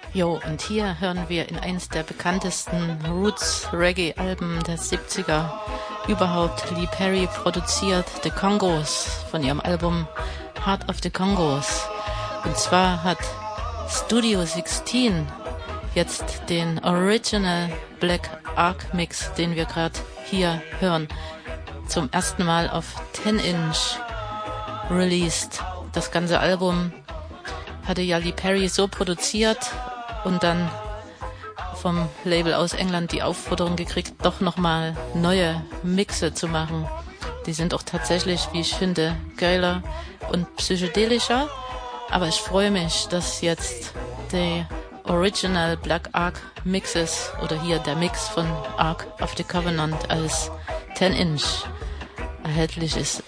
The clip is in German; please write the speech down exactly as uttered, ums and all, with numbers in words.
Jo, und hier hören wir in eins der bekanntesten Roots-Reggae-Alben der siebziger überhaupt Lee Perry produziert, The Congos, von ihrem Album Heart of the Congos. Und zwar hat Studio sechzehn jetzt den Original Black Ark Mix, den wir gerade hier hören, zum ersten Mal auf zehn Inch released. Das ganze Album hatte ja Lee Perry so produziert und dann vom Label aus England die Aufforderung gekriegt, doch nochmal neue Mixe zu machen. Die sind auch tatsächlich, wie ich finde, geiler und psychedelischer. Aber ich freue mich, dass jetzt die Original Black Ark Mixes oder hier der Mix von Ark of the Covenant als zehn Inch erhältlich ist.